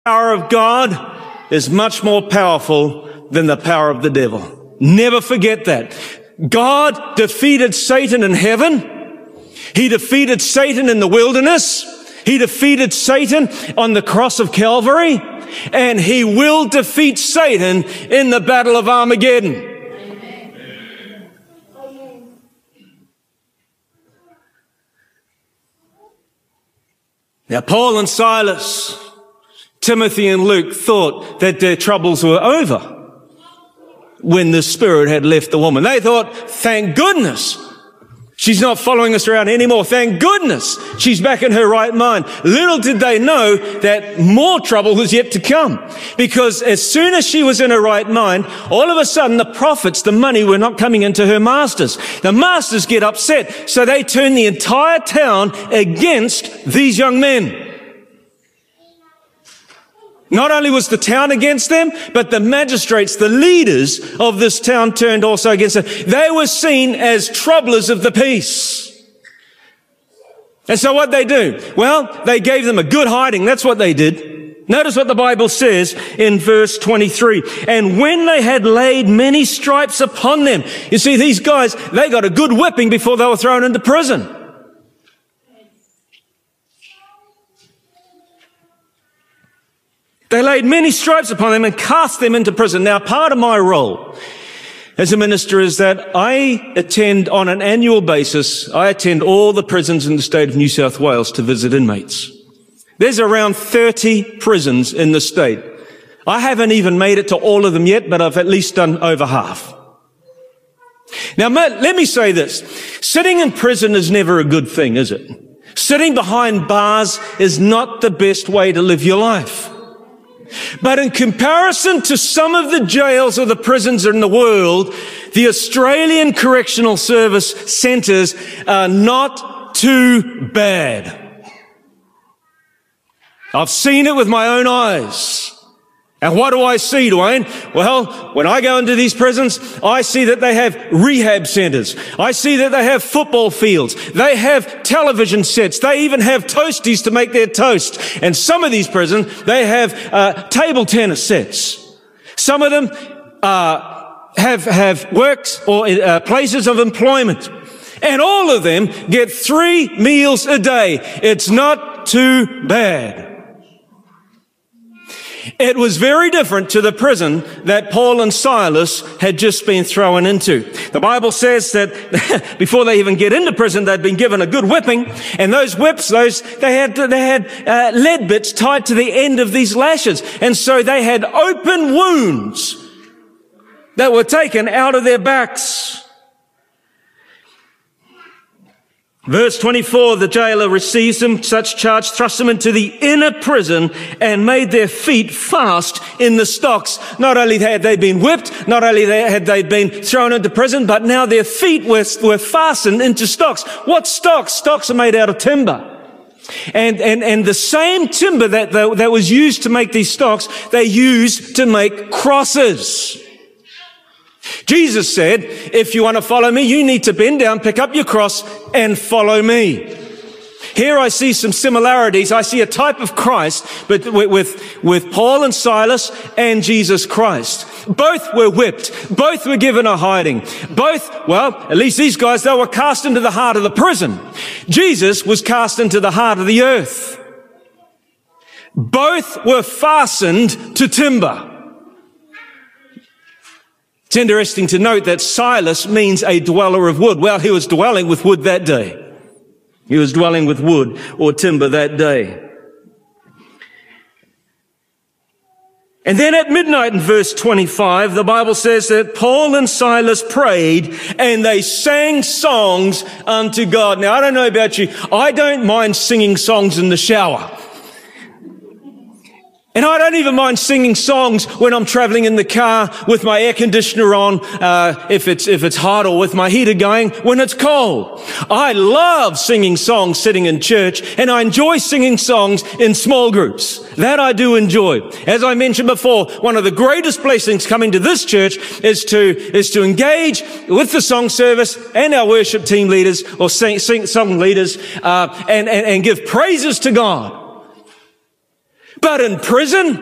power of God is much more powerful than the power of the devil. Never forget that. God defeated Satan in heaven. He defeated Satan in the wilderness. He defeated Satan on the cross of Calvary. And he will defeat Satan in the battle of Armageddon. Now, Paul and Silas, Timothy and Luke thought that their troubles were over when the spirit had left the woman. They thought, thank goodness, she's not following us around anymore. Thank goodness she's back in her right mind. Little did they know that more trouble was yet to come. Because as soon as she was in her right mind, all of a sudden the profits, the money were not coming into her masters. The masters get upset, so they turn the entire town against these young men. Not only was the town against them, but the magistrates, the leaders of this town turned also against them. They were seen as troublers of the peace. And so what they do? Well, they gave them a good hiding. That's what they did. Notice what the Bible says in verse 23. And when they had laid many stripes upon them. You see, these guys, they got a good whipping before they were thrown into prison. They laid many stripes upon them and cast them into prison. Now, part of my role as a minister is that I attend on an annual basis, I attend all the prisons in the state of New South Wales to visit inmates. There's around 30 prisons in the state. I haven't even made it to all of them yet, but I've at least done over half. Now, let me say this. Sitting in prison is never a good thing, is it? Sitting behind bars is not the best way to live your life. But in comparison to some of the jails or the prisons in the world, the Australian Correctional Service centres are not too bad. I've seen it with my own eyes. And what do I see, Dwayne? Well, when I go into these prisons, I see that they have rehab centres. I see that they have football fields. They have television sets. They even have toasties to make their toast. And some of these prisons, they have table tennis sets. Some of them have works or places of employment. And all of them get 3 meals a day. It's not too bad. It was very different to the prison that Paul and Silas had just been thrown into. The Bible says that before they even get into prison, they'd been given a good whipping, and those whips, they had lead bits tied to the end of these lashes, and so they had open wounds that were taken out of their backs. Verse 24, the jailer receives them, such charge, thrust them into the inner prison and made their feet fast in the stocks. Not only had they been whipped, not only had they been thrown into prison, but now their feet were fastened into stocks. What stocks? Stocks are made out of timber. And the same timber that was used to make these stocks, they used to make crosses. Jesus said, if you want to follow me, you need to bend down, pick up your cross, and follow me. Here I see some similarities. I see a type of Christ, but with Paul and Silas and Jesus Christ. Both were whipped. Both were given a hiding. Both, well, at least these guys, they were cast into the heart of the prison. Jesus was cast into the heart of the earth. Both were fastened to timber. It's interesting to note that Silas means a dweller of wood. Well, he was dwelling with wood that day. He was dwelling with wood or timber that day. And then at midnight in verse 25, the Bible says that Paul and Silas prayed and they sang songs unto God. Now, I don't know about you. I don't mind singing songs in the shower. And I don't even mind singing songs when I'm traveling in the car with my air conditioner on, if it's hot, or with my heater going when it's cold. I love singing songs sitting in church, and I enjoy singing songs in small groups. That I do enjoy. As I mentioned before, one of the greatest blessings coming to this church is to engage with the song service and our worship team leaders or sing song leaders, and give praises to God. But in prison,